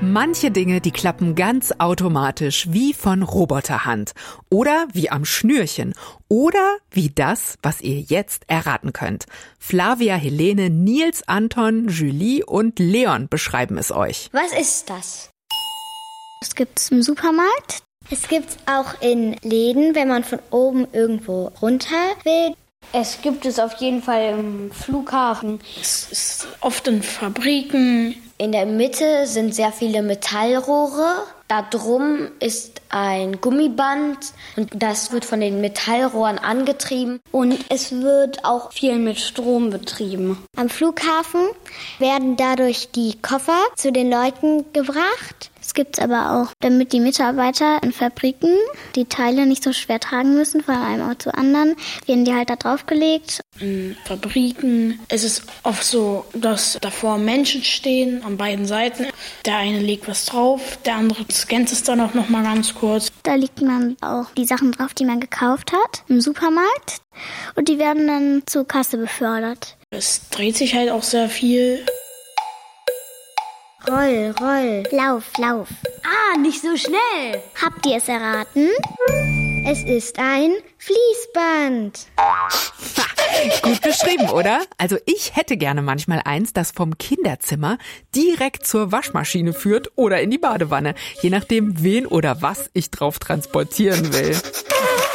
Manche Dinge, die klappen ganz automatisch, wie von Roboterhand. Oder wie am Schnürchen. Oder wie das, was ihr jetzt erraten könnt. Flavia, Helene, Nils, Anton, Julie und Leon beschreiben es euch. Was ist das? Es gibt es im Supermarkt. Es gibt es auch in Läden, wenn man von oben irgendwo runter will. Es gibt es auf jeden Fall im Flughafen. Es ist oft in Fabriken. In der Mitte sind sehr viele Metallrohre. Da drum ist ein Gummiband und das wird von den Metallrohren angetrieben. Und es wird auch viel mit Strom betrieben. Am Flughafen werden dadurch die Koffer zu den Leuten gebracht. Es gibt es aber auch, damit die Mitarbeiter in Fabriken die Teile nicht so schwer tragen müssen, von einem Ort zu anderen, werden die halt da draufgelegt. In Fabriken ist es oft so, dass davor Menschen stehen an beiden Seiten. Der eine legt was drauf, der andere scannt es dann auch noch mal ganz kurz. Da legt man auch die Sachen drauf, die man gekauft hat im Supermarkt. Und die werden dann zur Kasse befördert. Es dreht sich halt auch sehr viel. Roll, roll. Lauf, lauf. Nicht so schnell. Habt ihr es erraten? Es ist ein Fließband. Gut beschrieben, oder? Also ich hätte gerne manchmal eins, das vom Kinderzimmer direkt zur Waschmaschine führt oder in die Badewanne. Je nachdem, wen oder was ich drauf transportieren will.